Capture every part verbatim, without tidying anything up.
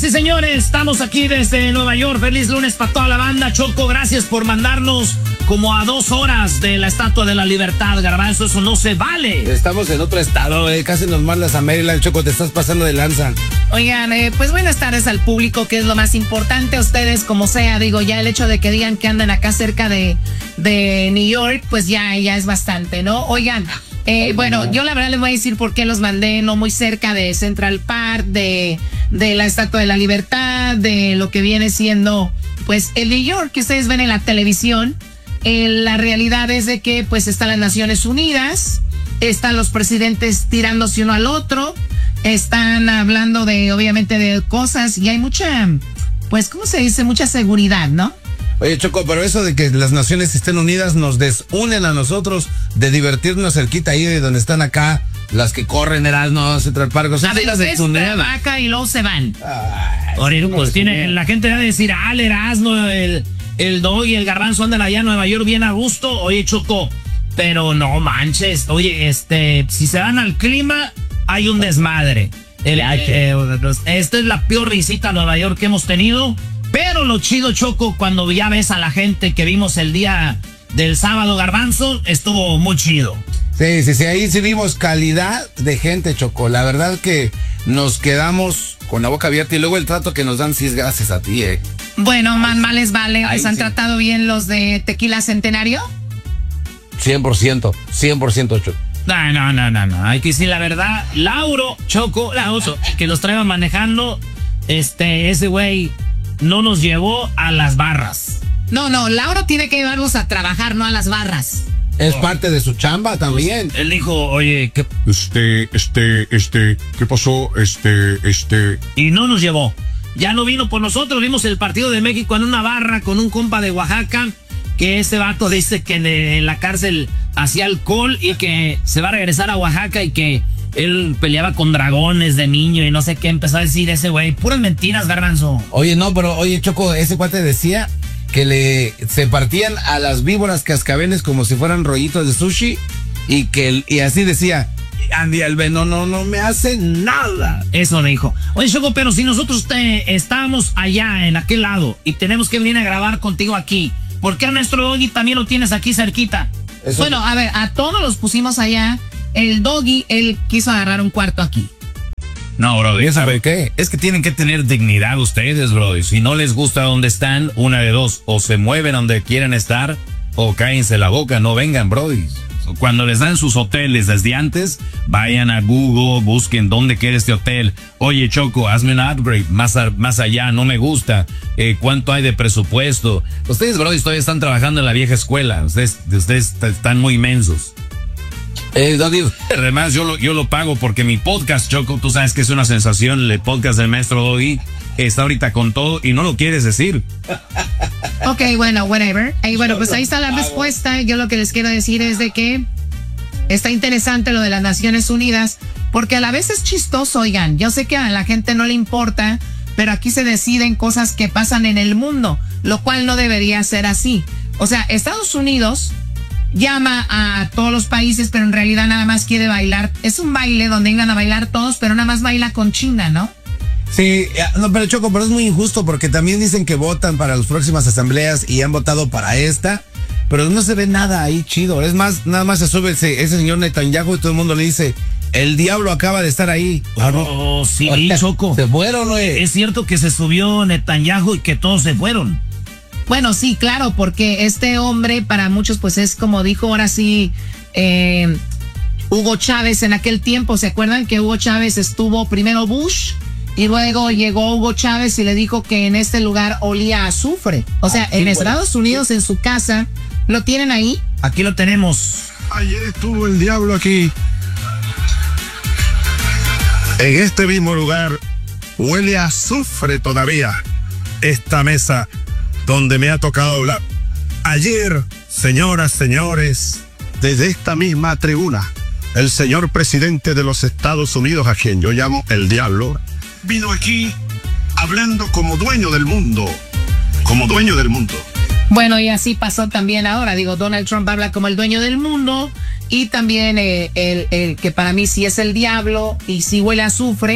y señores, estamos aquí desde Nueva York. Feliz lunes para toda la banda. Choco, gracias por mandarnos como a dos horas de la Estatua de la Libertad, Garbanzo. Eso no se vale. Estamos en otro estado, eh. Casi nos mandas a Maryland, Choco. Te estás pasando de lanza. Oigan, eh, pues buenas tardes al público, que es lo más importante. A ustedes, como sea, digo, ya el hecho de que digan que andan acá cerca de, de New York, pues ya, ya es bastante, ¿no? Oigan, eh, bueno, yo la verdad les voy a decir por qué los mandé no muy cerca de Central Park, de, de la Estatua de la Libertad, de lo que viene siendo, pues, el New York que ustedes ven en la televisión. Eh, la realidad es de que, pues, están las Naciones Unidas, están los presidentes tirándose uno al otro, están hablando de, obviamente, de cosas, y hay mucha, pues, ¿cómo se dice? Mucha seguridad, ¿no? Oye, Choco, pero eso de que las naciones estén unidas nos desunen a nosotros de divertirnos cerquita ahí de donde están acá las que corren Erasmo, Central Park. O sea, de las vaca y luego se van. Ay, pues tiene, la gente va a decir, ah, el Erasmo, el, el Dog y el Garbanzo andan allá en Nueva York bien a gusto. Oye, Choco, pero no manches. Oye, este, si se van al clima, hay un desmadre. El, eh, esta es la peor risita a Nueva York que hemos tenido. Pero lo chido, Choco, cuando ya ves a la gente que vimos el día del sábado, Garbanzo, estuvo muy chido. Sí, sí, sí, ahí sí vimos calidad de gente, Choco. La verdad que nos quedamos con la boca abierta y luego el trato que nos dan, sí es gracias a ti, eh. Bueno, man, mal les vale. ¿Les han sí. tratado bien los de Tequila Centenario? cien por ciento, cien por ciento, Choco. No, no, no, no, no. Hay que decir la verdad. Lauro, Choco, Lauro, que los traía manejando, este, ese güey no nos llevó a las barras. No, no, Lauro tiene que llevarlos a trabajar, no a las barras. Es parte de su chamba también. Él dijo, oye, ¿qué? Este, este, este, ¿qué pasó? Este, este. Y no nos llevó. Ya no vino por nosotros. Vimos el partido de México en una barra con un compa de Oaxaca, que este vato dice que en la cárcel hacía alcohol y que se va a regresar a Oaxaca y que él peleaba con dragones de niño y no sé qué empezó a decir ese güey. Puras mentiras, Garbanzo. Oye, no, pero oye, Choco, ese cuate decía que le se partían a las víboras cascabeles como si fueran rollitos de sushi y que y así decía, Andy Alben, no, no, no me hace nada. Eso dijo. Oye, Choco, pero si nosotros te, estábamos allá en aquel lado y tenemos que venir a grabar contigo aquí, ¿por qué a nuestro Doggy también lo tienes aquí cerquita? Eso. Bueno, a ver, a todos los pusimos allá. El Doggy, él quiso agarrar un cuarto aquí. No, bro, ¿Ya sabe qué? es que tienen que tener dignidad ustedes, bro. Si no les gusta donde están, una de dos, o se mueven donde quieren estar, o cállense la boca, no vengan, bro. Cuando les dan sus hoteles desde antes, vayan a Google, busquen dónde queda este hotel. Oye, Choco, hazme un upgrade más, a, más allá, no me gusta. Eh, ¿Cuánto hay de presupuesto? Ustedes, bro, todavía están trabajando en la vieja escuela. Ustedes, ustedes están muy inmensos. Eh, David. Además, yo lo, yo lo pago porque mi podcast, Choco, tú sabes que es una sensación. El podcast del maestro Doggy está ahorita con todo y no lo quieres decir. Ok, bueno, whatever. Y bueno, pues ahí está la respuesta. Yo lo que les quiero decir es de que está interesante lo de las Naciones Unidas, porque a la vez es chistoso, oigan. Yo sé que a la gente no le importa, pero aquí se deciden cosas que pasan en el mundo, lo cual no debería ser así. O sea, Estados Unidos llama a todos los países, pero en realidad nada más quiere bailar. Es un baile donde iban a bailar todos, pero nada más baila con China, ¿no? Sí, no, pero Choco, pero es muy injusto porque también dicen que votan para las próximas asambleas y han votado para esta, pero no se ve nada ahí chido. Es más, nada más se sube ese, ese señor Netanyahu y todo el mundo le dice, el diablo acaba de estar ahí. Oh, sí, Choco. Se fueron, güey. Es cierto que se subió Netanyahu y que todos se fueron. Bueno, sí, claro, porque este hombre para muchos pues es como dijo ahora sí eh, Hugo Chávez en aquel tiempo. ¿Se acuerdan que Hugo Chávez estuvo primero Bush y luego llegó Hugo Chávez y le dijo que en este lugar olía a azufre? O sea, en Estados Unidos, en su casa, ¿lo tienen ahí? Aquí lo tenemos. Ayer estuvo el diablo aquí. En este mismo lugar huele a azufre todavía esta mesa donde me ha tocado hablar. Ayer, señoras, señores, desde esta misma tribuna, el señor presidente de los Estados Unidos, a quien yo llamo el diablo, vino aquí hablando como dueño del mundo, como dueño del mundo. Bueno, y así pasó también ahora. Digo, Donald Trump habla como el dueño del mundo y también eh, el, el que para mí sí es el diablo y sí huele a azufre,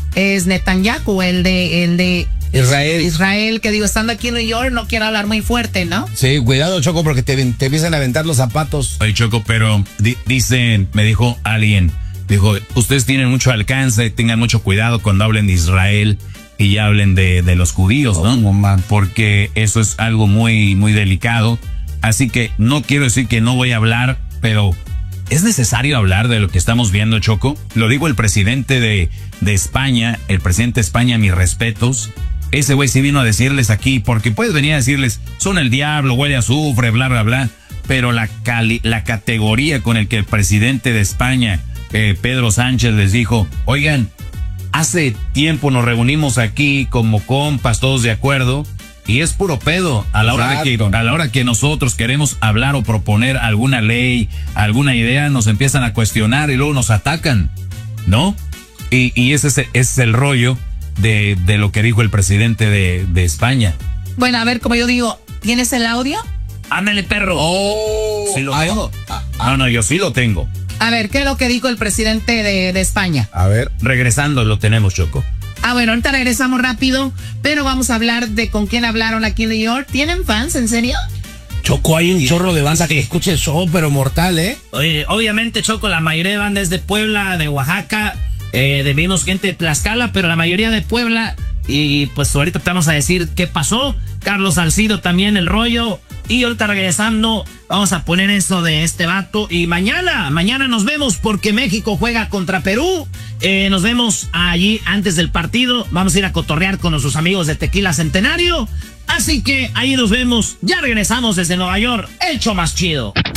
es Netanyahu, el de, el de Israel. Israel, que digo, estando aquí en New York, no quiero hablar muy fuerte, ¿no? Sí, cuidado, Choco, porque te, te empiezan a aventar los zapatos. Oye, Choco, pero di, dicen, me dijo alguien, dijo, ustedes tienen mucho alcance, tengan mucho cuidado cuando hablen de Israel y ya hablen de, de los judíos, ¿no? Oh, man. Porque eso es algo muy, muy delicado. Así que no quiero decir que no voy a hablar, pero ¿es necesario hablar de lo que estamos viendo, Choco? Lo digo el presidente de, de España, el presidente de España, mis respetos. Ese güey sí vino a decirles aquí, porque puedes venir a decirles, son el diablo, huele a azufre, bla, bla, bla. Pero la, cali, la categoría con el que el presidente de España, eh, Pedro Sánchez, les dijo, oigan, hace tiempo nos reunimos aquí como compas, todos de acuerdo, y es puro pedo. A la hora de que, a la hora que nosotros queremos hablar o proponer alguna ley, alguna idea, nos empiezan a cuestionar y luego nos atacan, ¿no? Y, y ese, es, ese es el rollo de, de lo que dijo el presidente de, de España. Bueno, a ver, como yo digo, ¿tienes el audio? Ándale, perro. Oh, Sí lo ay, tengo. ah, No, no, yo sí lo tengo. A ver, ¿qué es lo que dijo el presidente de, de España? a ver. Regresando lo tenemos, Choco. Ah, bueno, ahorita regresamos rápido, pero vamos a hablar de con quién hablaron aquí en New York. ¿Tienen fans, en serio? Choco, hay un chorro de banda que escuche el show, pero mortal, ¿eh? Oye, obviamente, Choco, la mayoría de bandas es de Puebla, de Oaxaca, eh, de vimos gente de Tlaxcala, pero la mayoría de Puebla. Y pues ahorita te vamos a decir qué pasó. Carlos Salcido también, el rollo. Y ahorita regresando, vamos a poner eso de este vato. Y mañana, mañana nos vemos porque México juega contra Perú. Eh, nos vemos allí antes del partido. Vamos a ir a cotorrear con nuestros amigos de Tequila Centenario. Así que ahí nos vemos. Ya regresamos desde Nueva York. El show más chido.